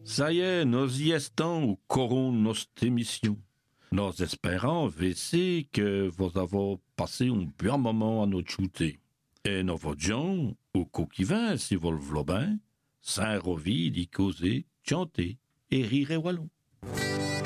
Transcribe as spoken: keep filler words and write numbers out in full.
Ça y est, nos y estons au coron nos émission. Nos espérons V C que vous avez passé un bon moment à nous shooter. Et nos voyons, au coquivin, si vous le voulez bien, Saint-Rovi d'y causer, chanter et rire wallon.